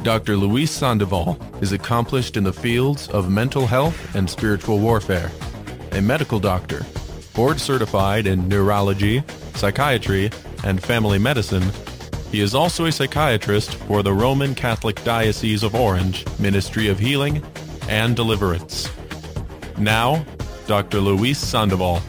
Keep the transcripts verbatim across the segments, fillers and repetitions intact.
Doctor Luis Sandoval is accomplished in the fields of mental health and spiritual warfare. A medical doctor, board certified in neurology, psychiatry, and family medicine, he is also a psychiatrist for the Roman Catholic Diocese of Orange Ministry of Healing and Deliverance. Now, Doctor Luis Sandoval.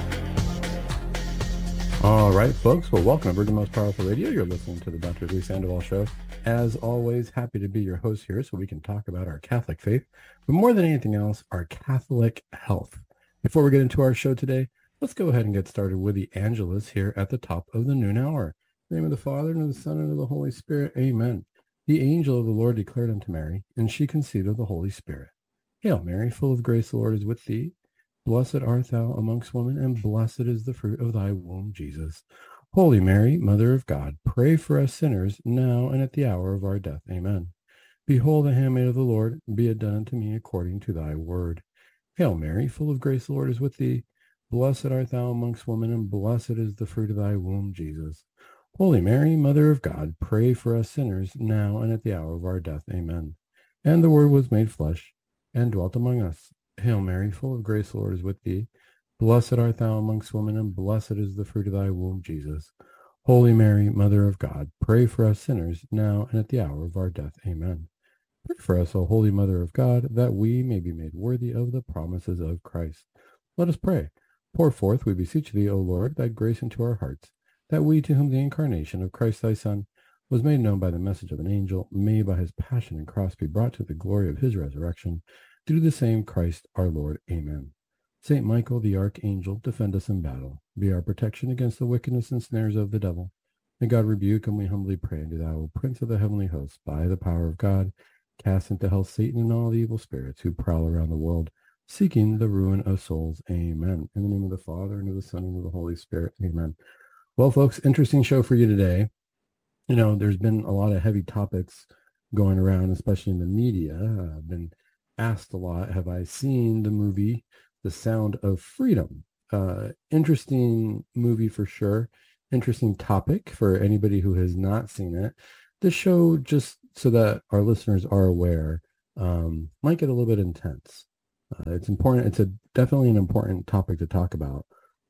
All right, folks. Well, welcome to Virgin Most Powerful Radio. You're listening to the Doctor Luis Sandoval Show. As always, happy to be your host here so we can talk about our Catholic faith, but more than anything else, our Catholic health. Before we get into our show today, let's go ahead and get started with the Angelus here at the top of the noon hour. In the name of the Father, and of the Son, and of the Holy Spirit. Amen. The angel of the Lord declared unto Mary, and she conceived of the Holy Spirit. Hail Mary, full of grace, the Lord is with thee. Blessed art thou amongst women, and blessed is the fruit of thy womb, Jesus. Holy Mary, Mother of God, pray for us sinners, now and at the hour of our death. Amen. Behold, the handmaid of the Lord, be it done unto me according to thy word. Hail Mary, full of grace, the Lord is with thee. Blessed art thou amongst women, and blessed is the fruit of thy womb, Jesus. Holy Mary, Mother of God, pray for us sinners, now and at the hour of our death. Amen. And the Word was made flesh, and dwelt among us. Hail Mary, full of grace, the Lord is with thee. Blessed art thou amongst women, and blessed is the fruit of thy womb, Jesus. Holy Mary, Mother of God, pray for us sinners, now and at the hour of our death. Amen. Pray for us, O Holy Mother of God, that we may be made worthy of the promises of Christ. Let us pray. Pour forth, we beseech thee, O Lord, thy grace into our hearts, that we, to whom the incarnation of Christ thy Son was made known by the message of an angel, may by his passion and cross be brought to the glory of his resurrection, through the same Christ our Lord. Amen. Saint Michael, the archangel, defend us in battle. Be our protection against the wickedness and snares of the devil. May God rebuke, and we humbly pray unto thou, O Prince of the heavenly hosts, by the power of God, cast into hell Satan and all the evil spirits who prowl around the world, seeking the ruin of souls. Amen. In the name of the Father, and of the Son, and of the Holy Spirit. Amen. Well, folks, interesting show for you today. You know, there's been a lot of heavy topics going around, especially in the media. I've been asked a lot, have I seen the movie The Sound of Freedom? Uh, interesting movie for sure. Interesting topic for anybody who has not seen it. The show, just so that our listeners are aware, um, might get a little bit intense. Uh, it's important. It's a definitely an important topic to talk about.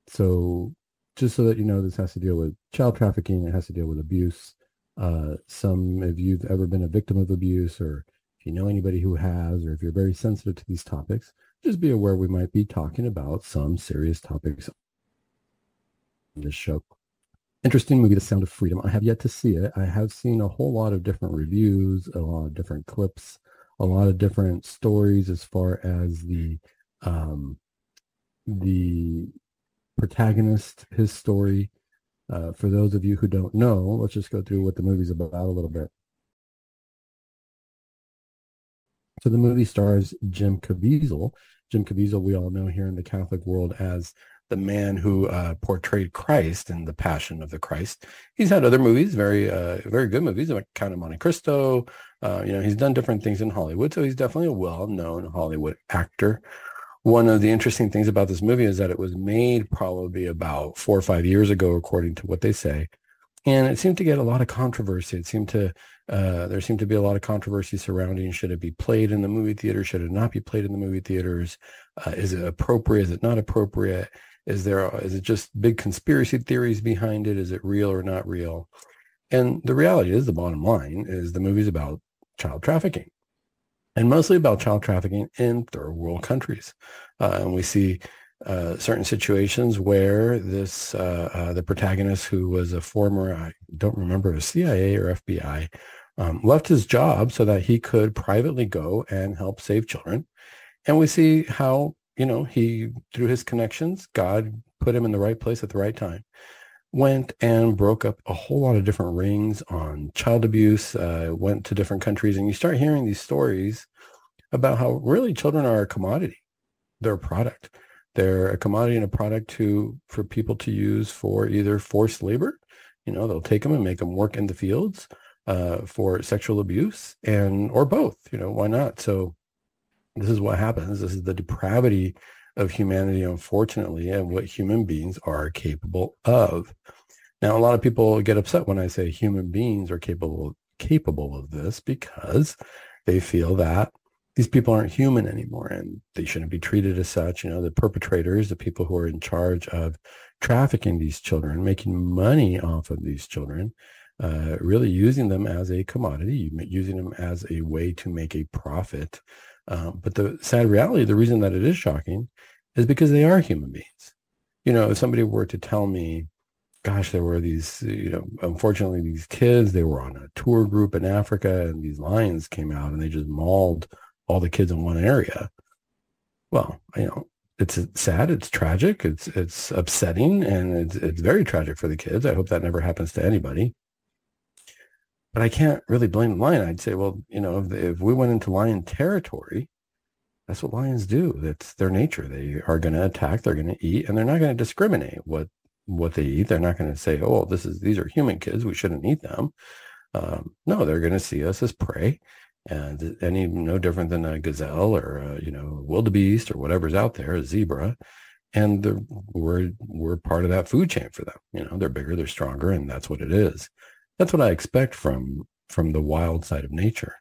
So just so that you know, this has to deal with child trafficking. It has to deal with abuse. Uh, some, if you've ever been a victim of abuse, or if you know anybody who has, or if you're very sensitive to these topics, just be aware we might be talking about some serious topics on this show. Interesting movie, The Sound of Freedom. I have yet to see it. I have seen a whole lot of different reviews, a lot of different clips, a lot of different stories as far as the um, the protagonist, his story. Uh, for those of you who don't know, let's just go through what the movie's about a little bit. So the movie stars Jim Caviezel. Jim Caviezel, we all know here in the Catholic world as the man who uh, portrayed Christ in The Passion of the Christ. He's had other movies, very, uh, very good movies, like Count of Monte Cristo. Uh, you know, he's done different things in Hollywood, so he's definitely a well-known Hollywood actor. One of the interesting things about this movie is that it was made probably about four or five years ago, according to what they say. And it seemed to get a lot of controversy. It seemed to, uh, there seemed to be a lot of controversy surrounding, should it be played in the movie theater? Should it not be played in the movie theaters? Uh, is it appropriate? Is it not appropriate? Is there, is it just big conspiracy theories behind it? Is it real or not real? And the reality is, the bottom line is the movie's about child trafficking, and mostly about child trafficking in third world countries. Uh, and we see uh, certain situations where this, uh, uh, the protagonist, who was a former, I don't remember, a C I A or F B I, um, left his job so that he could privately go and help save children. And we see how, you know, he, through his connections, God put him in the right place at the right time, went and broke up a whole lot of different rings on child abuse, uh, went to different countries. And you start hearing these stories about how really children are a commodity. They're a product. They're a commodity and a product to, for people to use for either forced labor. You know, they'll take them and make them work in the fields uh, for sexual abuse, and, or both, you know, why not? So this is what happens. This is the depravity of humanity, unfortunately, and what human beings are capable of. Now, a lot of people get upset when I say human beings are capable capable of this because they feel that these people aren't human anymore and they shouldn't be treated as such. You know, the perpetrators, the people who are in charge of trafficking these children, making money off of these children, uh, really using them as a commodity, using them as a way to make a profit. Um, but the sad reality, the reason that it is shocking is because they are human beings. You know, if somebody were to tell me, gosh, there were these, you know, unfortunately, these kids, they were on a tour group in Africa and these lions came out and they just mauled all the kids in one area. Well, you know, it's sad, it's tragic, it's it's upsetting, and it's it's very tragic for the kids. I hope that never happens to anybody. But I can't really blame the lion. I'd say, well, you know, if, if we went into lion territory, that's what lions do. That's their nature. They are going to attack, they're going to eat, and they're not going to discriminate what what they eat. They're not going to say, oh, this is these are human kids, we shouldn't eat them. Um, no, they're going to see us as prey. And any no different than a gazelle or a, you know, wildebeest or whatever's out there, a zebra, and the, we're we're part of that food chain for them. You know, they're bigger, they're stronger, and that's what it is. That's what I expect from from the wild side of nature.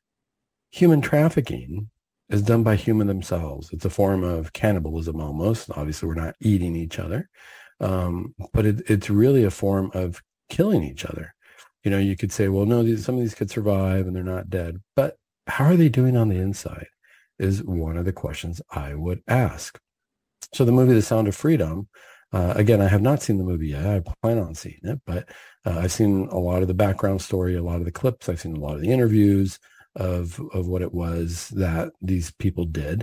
Human trafficking is done by human themselves. It's a form of cannibalism almost. Obviously, we're not eating each other, um, but it, it's really a form of killing each other. You know, you could say, well, no, these, some of these kids survive and they're not dead. But how are they doing on the inside is one of the questions I would ask. So the movie, The Sound of Freedom, uh, again, I have not seen the movie yet. I plan on seeing it, but uh, I've seen a lot of the background story, a lot of the clips. I've seen a lot of the interviews of, of what it was that these people did.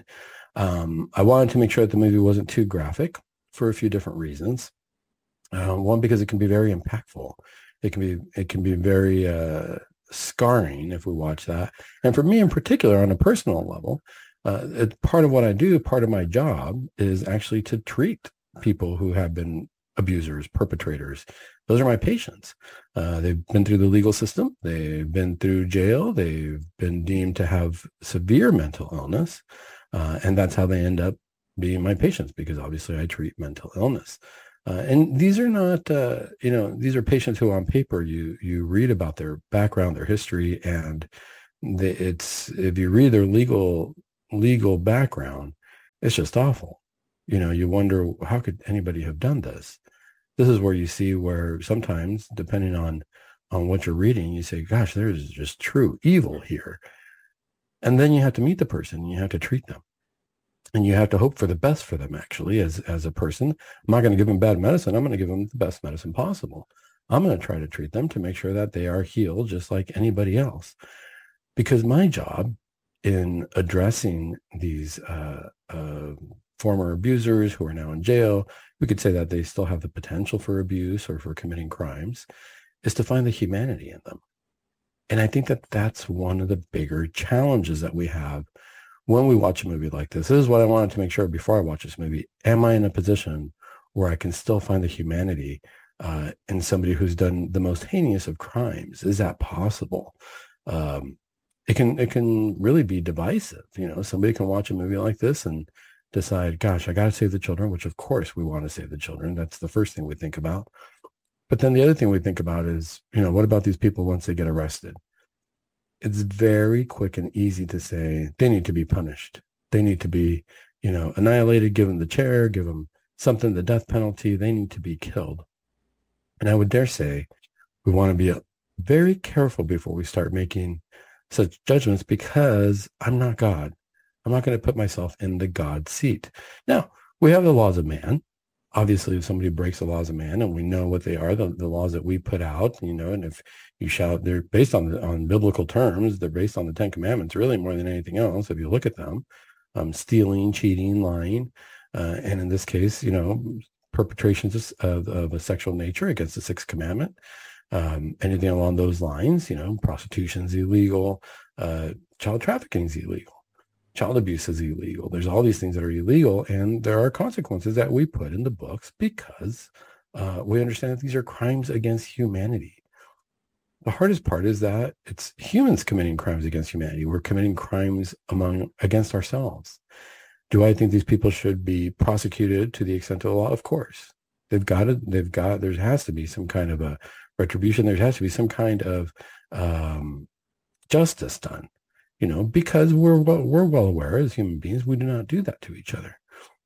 Um, I wanted to make sure that the movie wasn't too graphic for a few different reasons. Uh, one, because it can be very impactful. It can be it can be very uh, scarring if we watch that. And for me in particular, on a personal level, uh, it's part of what I do, part of my job is actually to treat people who have been abusers, perpetrators. Those are my patients. Uh, they've been through the legal system. They've been through jail. They've been deemed to have severe mental illness. Uh, and that's how they end up being my patients, because obviously I treat mental illness. Uh, and these are not, uh, you know, these are patients who on paper you you read about their background, their history, and they, it's if you read their legal legal background, it's just awful. You know, you wonder, how could anybody have done this? This is where you see where sometimes, depending on on what you're reading, you say, gosh, there's just true evil here. And then you have to meet the person, and you have to treat them. And you have to hope for the best for them, actually, as, as a person. I'm not going to give them bad medicine. I'm going to give them the best medicine possible. I'm going to try to treat them to make sure that they are healed just like anybody else. Because my job in addressing these uh, uh, former abusers who are now in jail, we could say that they still have the potential for abuse or for committing crimes, is to find the humanity in them. And I think that that's one of the bigger challenges that we have when we watch a movie like this. This is what I wanted to make sure before I watch this movie. Am I in a position where I can still find the humanity uh, in somebody who's done the most heinous of crimes? Is that possible? Um, it can it can really be divisive. You know, somebody can watch a movie like this and decide, gosh, I got to save the children, which of course we want to save the children. That's the first thing we think about. But then the other thing we think about is, you know, what about these people once they get arrested? It's very quick and easy to say they need to be punished. They need to be, you know, annihilated, give them the chair, give them something, the death penalty. They need to be killed. And I would dare say we want to be very careful before we start making such judgments, because I'm not God. I'm not going to put myself in the God seat. Now, we have the laws of man. Obviously, if somebody breaks the laws of man, and we know what they are, the, the laws that we put out, you know, and if you shout, they're based on on biblical terms, they're based on the Ten Commandments, really more than anything else. If you look at them, um, stealing, cheating, lying, uh, and in this case, you know, perpetrations of, of a sexual nature against the Sixth Commandment, um, anything along those lines, you know, prostitution is illegal, uh, child trafficking is illegal. Child abuse is illegal. There's all these things that are illegal, and there are consequences that we put in the books because uh, we understand that these are crimes against humanity. The hardest part is that it's humans committing crimes against humanity. We're committing crimes among against ourselves. Do I think these people should be prosecuted to the extent of the law? Of course. They've got to, they've got, there has to be some kind of a retribution. There has to be some kind of um, justice done, you know, because we're well, we're well aware as human beings, we do not do that to each other.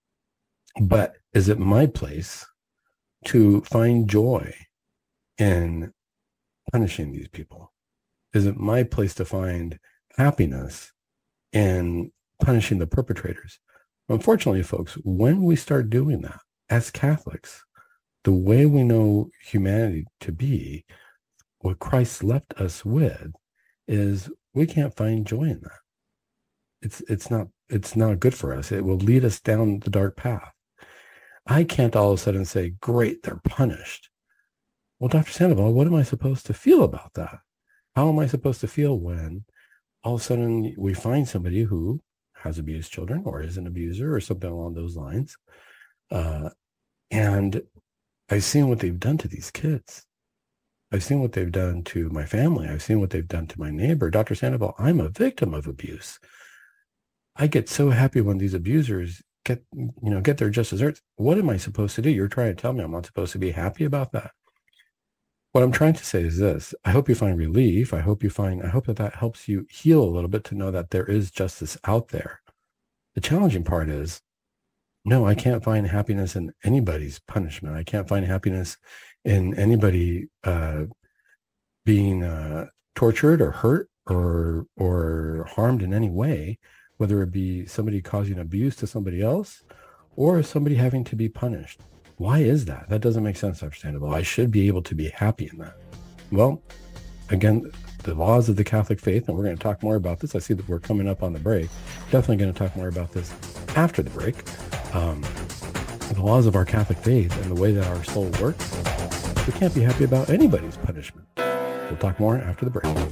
But is it my place to find joy in punishing these people? Is it my place to find happiness in punishing the perpetrators? Unfortunately, folks, when we start doing that as Catholics, the way we know humanity to be, what Christ left us with, is we can't find joy in that. It's it's not it's not good for us. It will lead us down the dark path. I can't all of a sudden say, great, they're punished. Well, Doctor Sandoval, what am I supposed to feel about that? How am I supposed to feel when all of a sudden we find somebody who has abused children or is an abuser or something along those lines? Uh, and I've seen what they've done to these kids. I've seen what they've done to my family. I've seen what they've done to my neighbor. Doctor Sandoval, I'm a victim of abuse. I get so happy when these abusers get, you know, get their just desserts. What am I supposed to do? You're trying to tell me I'm not supposed to be happy about that. What I'm trying to say is this. I hope you find relief. I hope you find, I hope that that helps you heal a little bit to know that there is justice out there. The challenging part is, no, I can't find happiness in anybody's punishment. I can't find happiness in anybody uh, being uh, tortured or hurt or or harmed in any way, whether it be somebody causing abuse to somebody else or somebody having to be punished. Why is that? That doesn't make sense, understandable. I should be able to be happy in that. Well, again, the laws of the Catholic faith, and we're going to talk more about this. I see that we're coming up on the break. Definitely going to talk more about this after the break. Um, the laws of our Catholic faith and the way that our soul works, we can't be happy about anybody's punishment. We'll talk more after the break.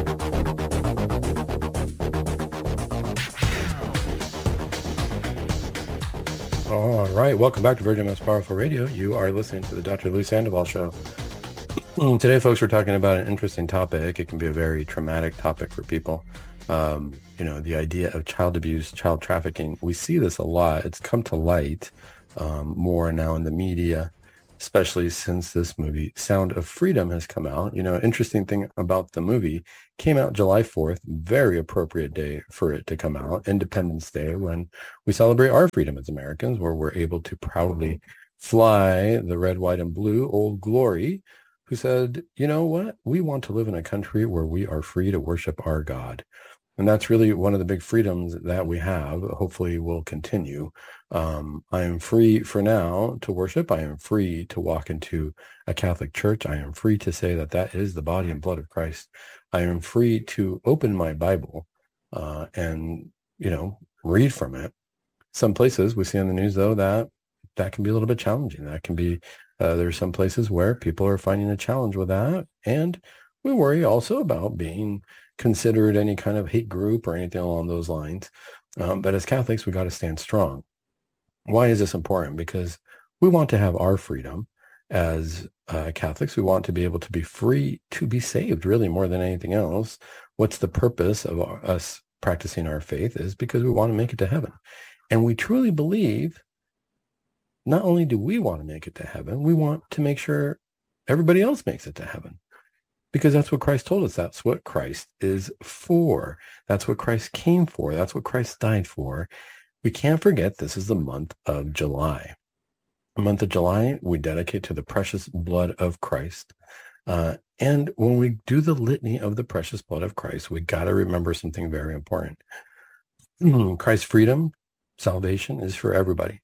All right. Welcome back to Virgin Most Powerful Radio. You are listening to the Doctor Louis Sandoval Show. Today, folks, we're talking about an interesting topic. It can be a very traumatic topic for people. Um, you know, the idea of child abuse, child trafficking. We see this a lot. It's come to light um, more now in the media, especially since this movie, Sound of Freedom, has come out. You know, interesting thing about the movie, came out July fourth, very appropriate day for it to come out, Independence Day, when we celebrate our freedom as Americans, where we're able to proudly fly the red, white, and blue, Old Glory, who said, you know what, we want to live in a country where we are free to worship our God. And that's really one of the big freedoms that we have. Hopefully will continue. Um, I am free for now to worship. I am free to walk into a Catholic church. I am free to say that that is the body and blood of Christ. I am free to open my Bible uh, and, you know, read from it. Some places we see on the news, though, that that can be a little bit challenging. That can be, uh, there are some places where people are finding a challenge with that. And we worry also about being considered any kind of hate group or anything along those lines. Um, but as Catholics, we got to stand strong. Why is this important? Because we want to have our freedom as uh, Catholics. We want to be able to be free to be saved, really, more than anything else. What's the purpose of our, us practicing our faith is because we want to make it to heaven. And we truly believe not only do we want to make it to heaven, we want to make sure everybody else makes it to heaven. Because that's what Christ told us. That's what Christ is for. That's what Christ came for. That's what Christ died for. We can't forget this is the month of July. The month of July, we dedicate to the precious blood of Christ. Uh, and when we do the litany of the precious blood of Christ, we got to remember something very important. Christ's freedom, salvation is for everybody,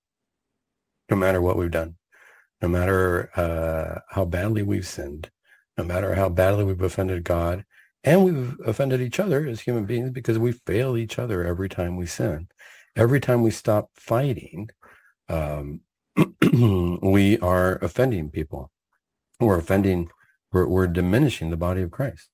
no matter what we've done, no matter uh, how badly we've sinned, no matter how badly we've offended God, and we've offended each other as human beings because we fail each other every time we sin. Every time we stop fighting, um, we are offending people. We're offending, we're, we're diminishing the body of Christ.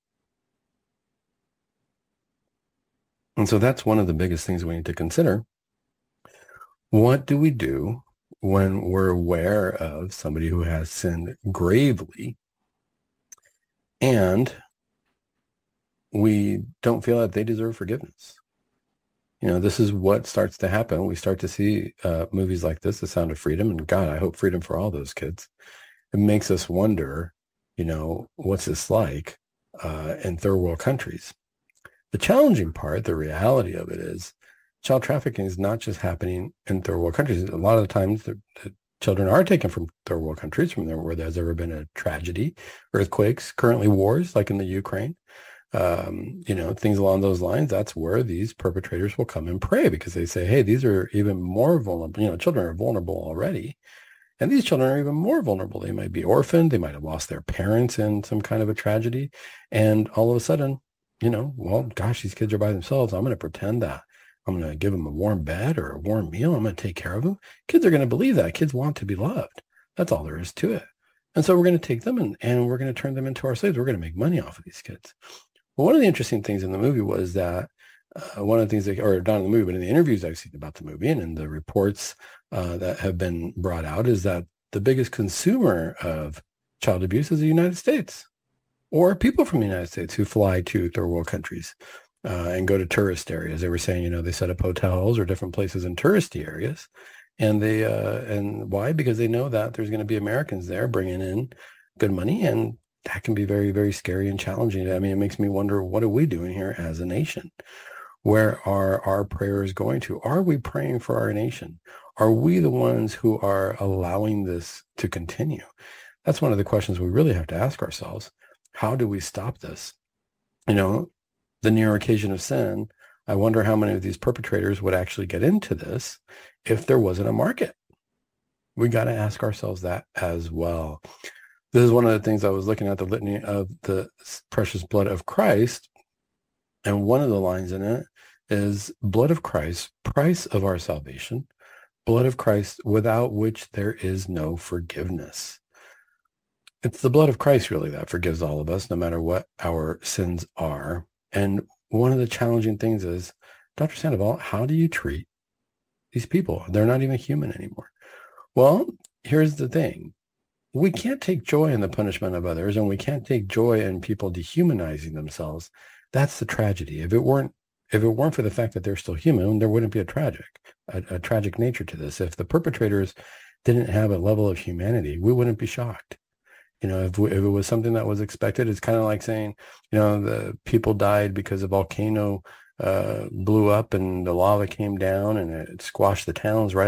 And so that's one of the biggest things we need to consider. What do we do when we're aware of somebody who has sinned gravely and we don't feel that they deserve forgiveness? You know, this is what starts to happen. We start to see uh, movies like this, The Sound of Freedom, and God, I hope freedom for all those kids. It makes us wonder, you know, what's this like? uh, in third world countries. The challenging part, the reality of it is, child trafficking is not just happening in third world countries. A lot of the times, the, the children are taken from third world countries, from there where there's ever been a tragedy, earthquakes, currently wars like in the Ukraine, um, you know, things along those lines. That's where these perpetrators will come and prey, because they say, hey, these are even more vulnerable. You know, children are vulnerable already. And these children are even more vulnerable. They might be orphaned. They might have lost their parents in some kind of a tragedy. And all of a sudden, you know, well, gosh, these kids are by themselves. I'm going to pretend that I'm going to give them a warm bed or a warm meal. I'm going to take care of them. Kids are going to believe that. Kids want to be loved. That's all there is to it. And so we're going to take them and, and we're going to turn them into our slaves. We're going to make money off of these kids. Well, one of the interesting things in the movie was that uh, one of the things, that, or not in the movie, but in the interviews I've seen about the movie and in the reports uh, that have been brought out, is that the biggest consumer of child abuse is the United States, or people from the United States who fly to third world countries uh, and go to tourist areas. They were saying, you know, they set up hotels or different places in touristy areas. And they, uh, and why? Because they know that there's going to be Americans there bringing in good money. And that can be very, very scary and challenging. I mean, it makes me wonder, what are we doing here as a nation? Where are our prayers going to? Are we praying for our nation? Are we the ones who are allowing this to continue? That's one of the questions we really have to ask ourselves. How do we stop this? You know, the near occasion of sin, I wonder how many of these perpetrators would actually get into this if there wasn't a market. We got to ask ourselves that as well. This is one of the things I was looking at, the litany of the precious blood of Christ. And one of the lines in it is blood of Christ, price of our salvation, blood of Christ, without which there is no forgiveness. It's the blood of Christ really that forgives all of us, no matter what our sins are. And one of the challenging things is, Doctor Sandoval, how do you treat these people? They're not even human anymore. Well, here's the thing. We can't take joy in the punishment of others, and we can't take joy in people dehumanizing themselves. That's the tragedy. If it weren't, if it weren't for the fact that they're still human, there wouldn't be a tragic, a, a tragic nature to this. If the perpetrators didn't have a level of humanity, we wouldn't be shocked. You know, if, we, if it was something that was expected, it's kind of like saying, you know, the people died because a volcano uh, blew up and the lava came down and it squashed the towns right